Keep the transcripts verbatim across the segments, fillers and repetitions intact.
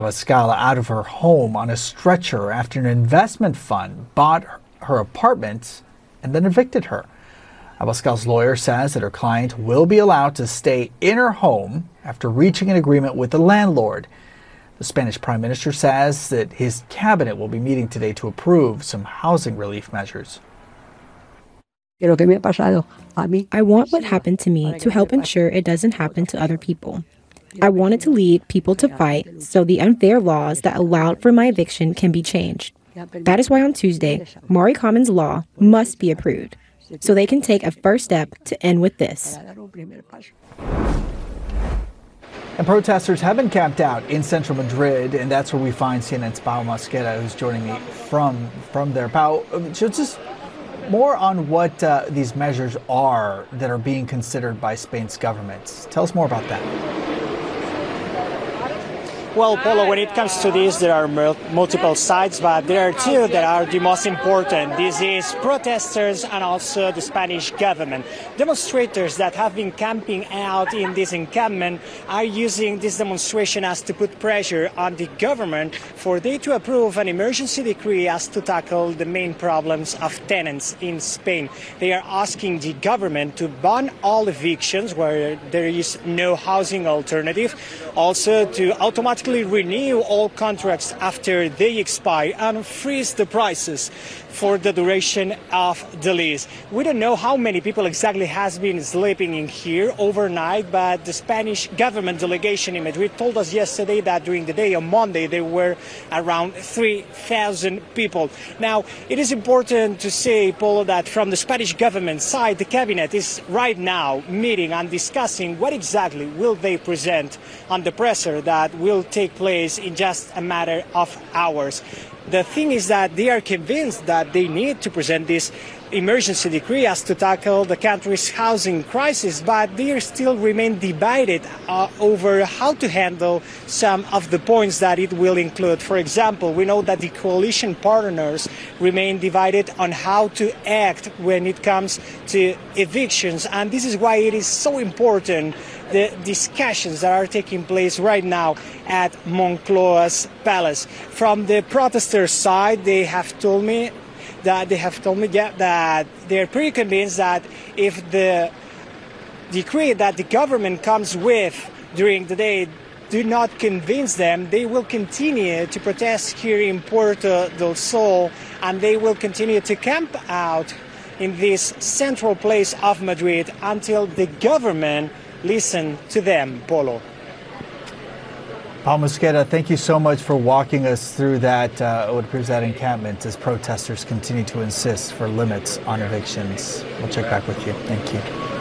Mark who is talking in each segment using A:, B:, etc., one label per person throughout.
A: Abascal out of her home on a stretcher after an investment fund bought her apartment and then evicted her. Abascal's lawyer says that her client will be allowed to stay in her home after reaching an agreement with the landlord. The Spanish Prime Minister says that his cabinet will be meeting today to approve some housing relief measures.
B: I want what happened to me to help ensure it doesn't happen to other people. I wanted to lead people to fight so the unfair laws that allowed for my eviction can be changed. That is why on Tuesday, Maury Commons law must be approved, so they can take a first step to end with this.
A: And protesters have been camped out in central Madrid, and that's where we find C N N's Pau Mosqueda, who's joining me from, from there. Pau, just more on what uh, these measures are that are being considered by Spain's government. Tell us more about that.
C: Well, Polo, when it comes to this, there are multiple sides, but there are two that are the most important. This is protesters and also the Spanish government. Demonstrators that have been camping out in this encampment are using this demonstration as to put pressure on the government for they to approve an emergency decree as to tackle the main problems of tenants in Spain. They are asking the government to ban all evictions where there is no housing alternative, also to automatically renew all contracts after they expire and freeze the prices for the duration of the lease. We don't know how many people exactly has been sleeping in here overnight, but the Spanish government delegation in Madrid told us yesterday that during the day on Monday there were around three thousand people. Now, it is important to say, Paulo, that from the Spanish government side, the cabinet is right now meeting and discussing what exactly will they present on the presser that will take place in just a matter of hours. The thing is that they are convinced that they need to present this emergency decree as to tackle the country's housing crisis, but they still remain divided uh, over how to handle some of the points that it will include. For example, we know that the coalition partners remain divided on how to act when it comes to evictions, and this is why it is so important the discussions that are taking place right now at Moncloa's palace. From the protesters' side, they have told me that they have told me yeah, that they're pretty convinced that if the decree that the government comes with during the day do not convince them, they will continue to protest here in Puerto del Sol, and they will continue to camp out in this central place of Madrid until the government listen to them, Polo.
A: Pau Mosqueda, thank you so much for walking us through that, uh, what appears that encampment as protesters continue to insist for limits on evictions. We'll check back with you. Thank you.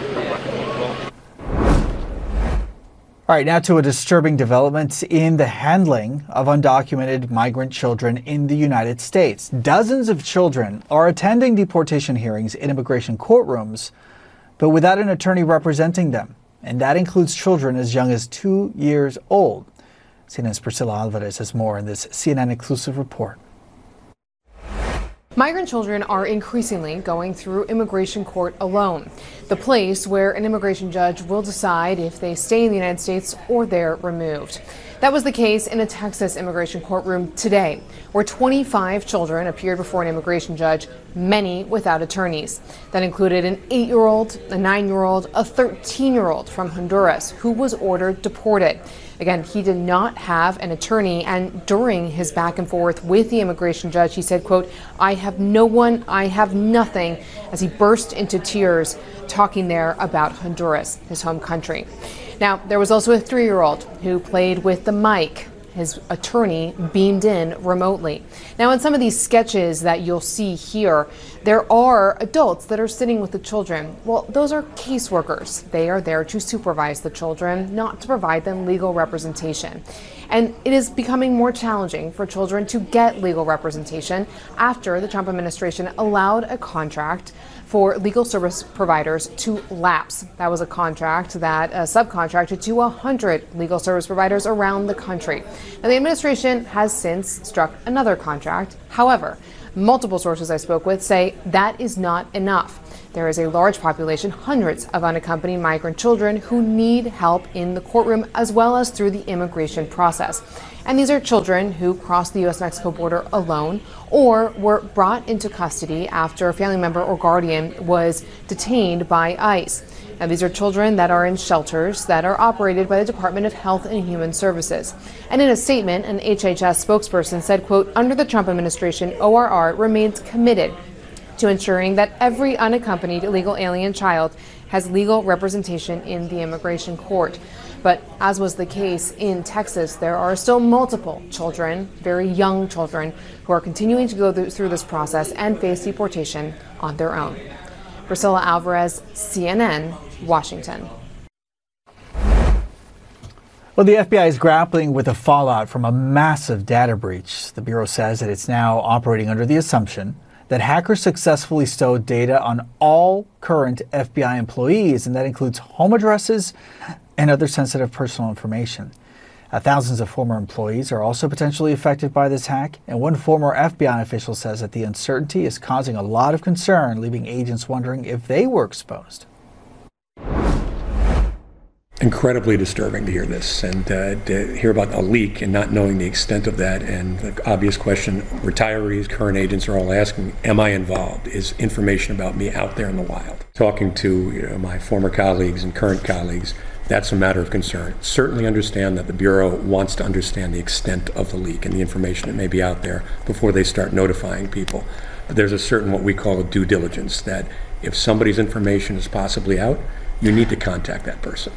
A: All right, now to a disturbing development in the handling of undocumented migrant children in the United States. Dozens of children are attending deportation hearings in immigration courtrooms, but without an attorney representing them. And that includes children as young as two years old. C N N's Priscilla Alvarez has more in this C N N exclusive report.
D: Migrant children are increasingly going through immigration court alone, the place where an immigration judge will decide if they stay in the United States or they're removed. That was the case in a Texas immigration courtroom today, where twenty-five children appeared before an immigration judge, many without attorneys. That included an eight-year-old, a nine-year-old, a thirteen-year-old from Honduras who was ordered deported. Again, he did not have an attorney, and during his back and forth with the immigration judge, he said, quote, "I have no one, I have nothing," as he burst into tears, talking there about Honduras, his home country. Now, there was also a three-year-old who played with the mic. His attorney beamed in remotely. Now, in some of these sketches that you'll see here, there are adults that are sitting with the children. Well, those are caseworkers. They are there to supervise the children, not to provide them legal representation. And it is becoming more challenging for children to get legal representation after the Trump administration allowed a contract for legal service providers to lapse. That was a contract that uh, subcontracted to one hundred legal service providers around the country. Now, the administration has since struck another contract. However, multiple sources I spoke with say that is not enough. There is a large population, hundreds of unaccompanied migrant children who need help in the courtroom as well as through the immigration process. And these are children who crossed the U S Mexico border alone or were brought into custody after a family member or guardian was detained by ICE. Now, these are children that are in shelters that are operated by the Department of Health and Human Services. And in a statement, an H H S spokesperson said, quote, under the Trump administration, O R R remains committed to ensuring that every unaccompanied illegal alien child has legal representation in the immigration court. But as was the case in Texas, there are still multiple children, very young children, who are continuing to go through this process and face deportation on their own. Priscilla Alvarez, C N N, Washington.
A: Well, the F B I is grappling with the fallout from a massive data breach. The Bureau says that it's now operating under the assumption that hackers successfully stole data on all current F B I employees, and that includes home addresses and other sensitive personal information. Uh, thousands of former employees are also potentially affected by this hack, and one former F B I official says that the uncertainty is causing a lot of concern, leaving agents wondering if they were exposed.
E: Incredibly disturbing to hear this and uh, to hear about a leak and not knowing the extent of that. And the obvious question retirees, current agents are all asking, am I involved? Is information about me out there in the wild? Talking to you know, my former colleagues and current colleagues, that's a matter of concern. Certainly understand that the Bureau wants to understand the extent of the leak and the information that may be out there before they start notifying people. But there's a certain what we call a due diligence that if somebody's information is possibly out, you need to contact that person.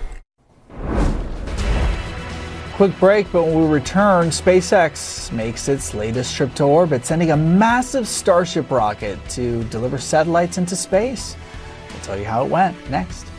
A: Quick break, but when we return, SpaceX makes its latest trip to orbit, sending a massive Starship rocket to deliver satellites into space. We'll tell you how it went next.